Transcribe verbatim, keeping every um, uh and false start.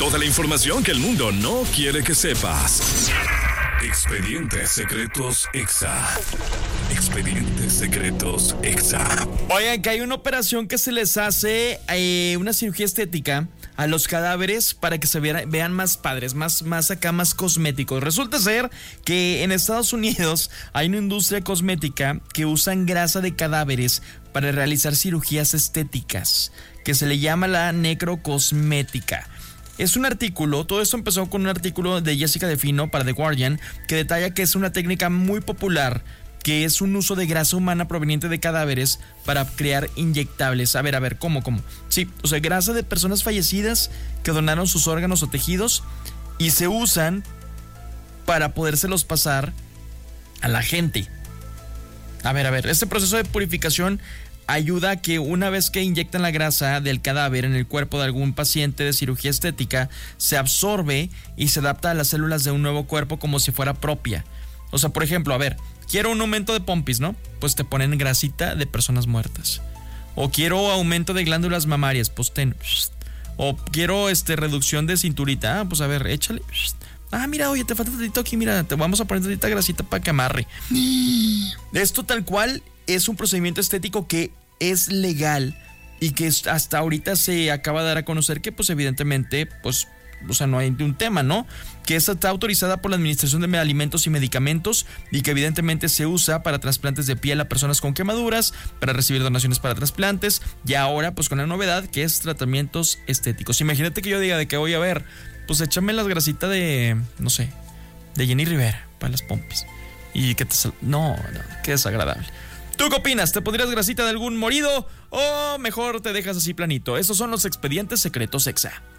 Toda la información que el mundo no quiere que sepas. Expedientes Secretos Exa. Expedientes Secretos Exa. Oigan, que hay una operación que se les hace, eh, una cirugía estética a los cadáveres para que se vean, vean más padres, más, más acá, más cosméticos. Resulta ser que en Estados Unidos hay una industria cosmética que usan grasa de cadáveres para realizar cirugías estéticas, que se le llama la necrocosmética. Es un artículo, todo esto empezó con un artículo de Jessica DeFino para The Guardian, que detalla que es una técnica muy popular, que es un uso de grasa humana proveniente de cadáveres para crear inyectables. A ver, a ver, ¿cómo, cómo? Sí, o sea, grasa de personas fallecidas que donaron sus órganos o tejidos y se usan para podérselos pasar a la gente. A ver, a ver, este proceso de purificación ayuda a que una vez que inyectan la grasa del cadáver en el cuerpo de algún paciente de cirugía estética, se absorbe y se adapta a las células de un nuevo cuerpo como si fuera propia. O sea, por ejemplo, a ver, quiero un aumento de pompis, ¿no? Pues te ponen grasita de personas muertas. O quiero aumento de glándulas mamarias, pues ten. O quiero este, reducción de cinturita, ah, pues a ver, échale. Ah, mira, oye, te falta tantito aquí, mira, te vamos a poner tantita grasita para que amarre. Esto tal cual es un procedimiento estético que es legal y que hasta ahorita se acaba de dar a conocer que pues evidentemente pues o sea no hay un tema, ¿no? Que esta está autorizada por la Administración de Alimentos y Medicamentos y que evidentemente se usa para trasplantes de piel a personas con quemaduras, para recibir donaciones para trasplantes y ahora pues con la novedad que es tratamientos estéticos. Imagínate que yo diga de que voy a ver, pues échame las grasitas de, no sé, de Jenny Rivera para las pompis y que te sal... no, no, qué desagradable. ¿Tú qué opinas? ¿Te pondrías grasita de algún morido o mejor te dejas así planito? Esos son los expedientes secretos Exa.